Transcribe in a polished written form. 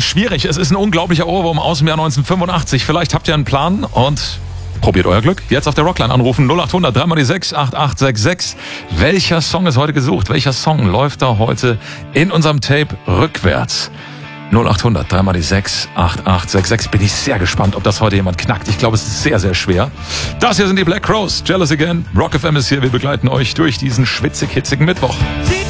schwierig. Es ist ein unglaublicher Ohrwurm aus dem Jahr 1985. Vielleicht habt ihr einen Plan und probiert euer Glück. Jetzt auf der Rockline anrufen. 0800 3 mal die 6 8866. Welcher Song ist heute gesucht? Welcher Song läuft da heute in unserem Tape rückwärts? 0800 3 mal die 6 8866. Bin ich sehr gespannt, ob das heute jemand knackt. Ich glaube, es ist sehr, sehr schwer. Das hier sind die Black Crows. Jealous Again. Rock FM ist hier. Wir begleiten euch durch diesen schwitzig-hitzigen Mittwoch.